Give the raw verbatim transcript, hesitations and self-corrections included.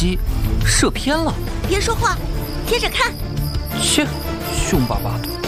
击射偏了。 别说话，贴着看。 切，凶巴巴的。